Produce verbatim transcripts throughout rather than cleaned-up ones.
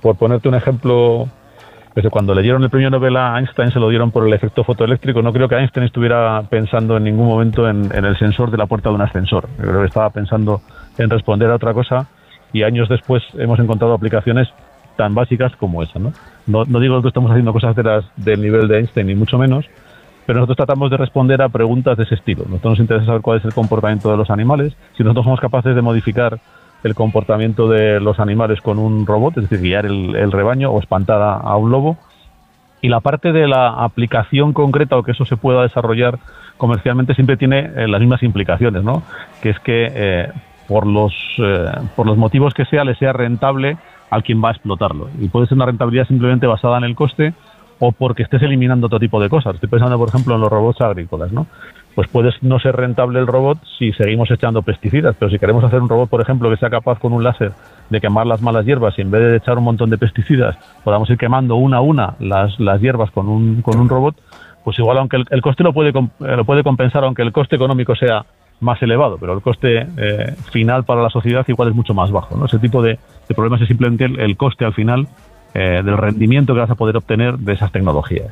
por ponerte un ejemplo, desde cuando le dieron el premio Nobel a Einstein se lo dieron por el efecto fotoeléctrico. No creo que Einstein estuviera pensando en ningún momento en, en el sensor de la puerta de un ascensor. Yo creo que estaba pensando en responder a otra cosa y años después hemos encontrado aplicaciones tan básicas como esa, ¿no? No, no digo que estamos haciendo cosas de las, del nivel de Einstein, ni mucho menos, pero nosotros tratamos de responder a preguntas de ese estilo. Nosotros nos interesa saber cuál es el comportamiento de los animales. Si nosotros somos capaces de modificar el comportamiento de los animales con un robot, es decir, guiar el, el rebaño o espantar a, a un lobo, y la parte de la aplicación concreta o que eso se pueda desarrollar comercialmente siempre tiene eh, las mismas implicaciones, ¿no? Que es que eh, por los eh, por los motivos que sea, le sea rentable al quien va a explotarlo. Y puede ser una rentabilidad simplemente basada en el coste o porque estés eliminando otro tipo de cosas. Estoy pensando, por ejemplo, en los robots agrícolas, ¿no? Pues puede no ser rentable el robot si seguimos echando pesticidas, pero si queremos hacer un robot, por ejemplo, que sea capaz con un láser de quemar las malas hierbas y en vez de echar un montón de pesticidas podamos ir quemando una a una las, las hierbas con un, con un robot, pues igual aunque el, el coste lo puede, lo puede compensar, aunque el coste económico sea más elevado, pero el coste eh, final para la sociedad igual es mucho más bajo, ¿no? Ese tipo de, de problemas es simplemente el, el coste al final eh, del rendimiento que vas a poder obtener de esas tecnologías.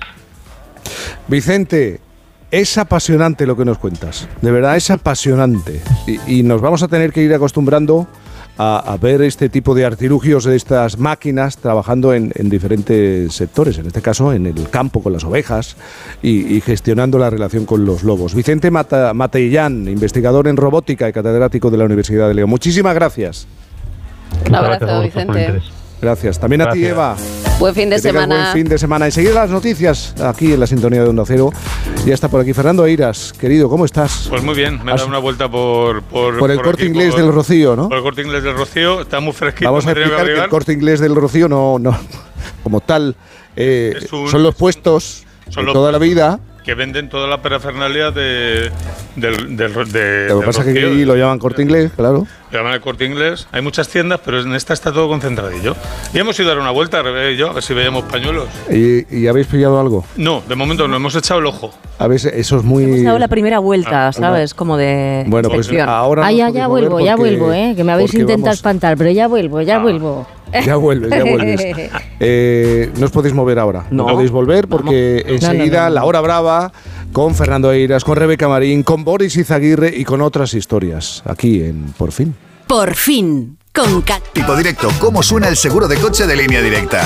Vicente, es apasionante lo que nos cuentas, de verdad es apasionante y, y nos vamos a tener que ir acostumbrando a, a ver este tipo de artilugios de estas máquinas trabajando en, en diferentes sectores, en este caso en el campo con las ovejas y, y gestionando la relación con los lobos. Vicente Mata, Matellán, investigador en robótica y catedrático de la Universidad de León. Muchísimas gracias. Un abrazo, Vicente. Gracias. También a Gracias. ti, Eva. Buen fin de que tengas semana. Buen fin de semana. Enseguida las noticias aquí en la sintonía de Onda Cero. Ya está por aquí Fernando Eiras. Querido, ¿cómo estás? Pues muy bien, me he dado una vuelta por... Por, por el por Corte aquí, Inglés por, del Rocío, ¿no? Por el Corte Inglés del Rocío, está muy fresquito. Vamos a explicar que, que el Corte Inglés del Rocío no, no como tal, eh, un, son los puestos son de los toda la vida que venden toda la parafernalia de, del, del, de, Lo que pasa es que aquí lo llaman Corte Inglés, claro. Lo llaman el Corte Inglés. Hay muchas tiendas, pero en esta está todo concentradillo. Y hemos ido a dar una vuelta, al revés yo, a ver si veíamos pañuelos. ¿Y, ¿Y habéis pillado algo? No, de momento no, hemos echado el ojo. A ver, eso es muy... Hemos dado la primera vuelta, ah, ¿sabes? Como de Bueno, inspección. pues ahora... Ah, ya, ya vuelvo, ya vuelvo, ¿eh? Que me habéis intentado vamos... espantar, pero ya vuelvo, ya ah. vuelvo. Ya vuelves, ya vuelves. eh, no os podéis mover ahora. No, no podéis volver porque Vamos. enseguida no, no, no, no. La Hora Brava con Fernando Eiras, con Rebeca Marín, con Boris Izaguirre y con otras historias. Aquí en Por Fin. Por Fin. Con Cat. Tipo directo, ¿cómo suena el seguro de coche de Línea Directa?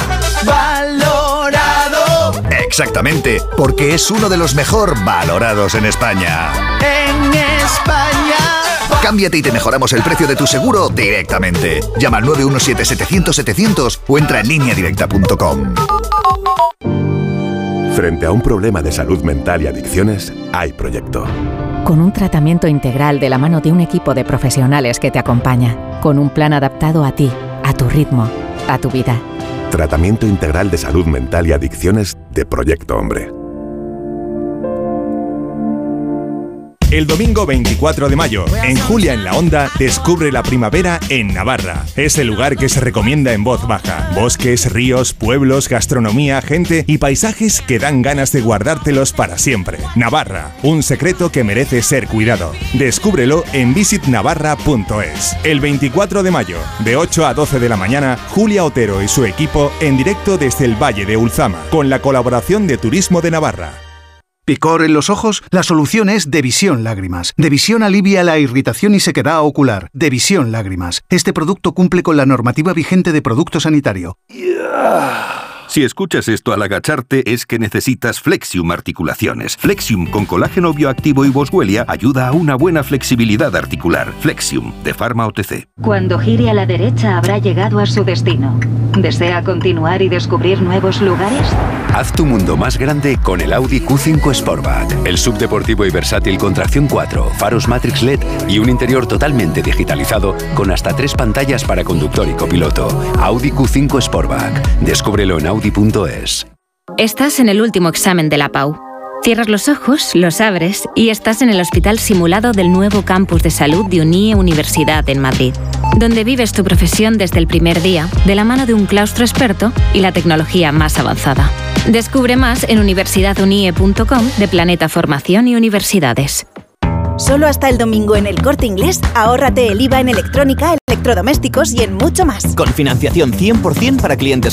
Valorado. Exactamente, porque es uno de los mejor valorados en España. En España. Cámbiate y te mejoramos el precio de tu seguro directamente. Llama al nueve uno siete, setecientos, setecientos o entra en línea directa punto com. Frente a un problema de salud mental y adicciones, hay Proyecto. Con un tratamiento integral de la mano de un equipo de profesionales que te acompaña. Con un plan adaptado a ti, a tu ritmo, a tu vida. Tratamiento integral de salud mental y adicciones de Proyecto Hombre. El domingo veinticuatro de mayo, en Julia en la Onda, descubre la primavera en Navarra. Es el lugar que se recomienda en voz baja. Bosques, ríos, pueblos, gastronomía, gente y paisajes que dan ganas de guardártelos para siempre. Navarra, un secreto que merece ser cuidado. Descúbrelo en visit navarra punto es. El veinticuatro de mayo, de ocho a doce de la mañana, Julia Otero y su equipo en directo desde el Valle de Ulzama, con la colaboración de Turismo de Navarra. ¿Picor en los ojos? La solución es Devisión Lágrimas. Devisión alivia la irritación y sequedad ocular. Devisión Lágrimas. Este producto cumple con la normativa vigente de producto sanitario. Yeah. Si escuchas esto al agacharte es que necesitas Flexium Articulaciones. Flexium con colágeno bioactivo y boswellia ayuda a una buena flexibilidad articular. Flexium, de Pharma O T C. Cuando gire a la derecha habrá llegado a su destino. ¿Desea continuar y descubrir nuevos lugares? Haz tu mundo más grande con el Audi Q cinco Sportback. El subdeportivo y versátil con tracción cuatro, faros Matrix L E D y un interior totalmente digitalizado con hasta tres pantallas para conductor y copiloto. Audi Q cinco Sportback. Descúbrelo en audi punto es. Estás en el último examen de la PAU. Cierras los ojos, los abres y estás en el hospital simulado del nuevo campus de salud de UNIE Universidad en Madrid, donde vives tu profesión desde el primer día, de la mano de un claustro experto y la tecnología más avanzada. Descubre más en universidad unie punto com de Planeta Formación y Universidades. Solo hasta el domingo en el Corte Inglés, ahórrate el I V A en electrónica, electrodomésticos y en mucho más. Con financiación cien por ciento para clientes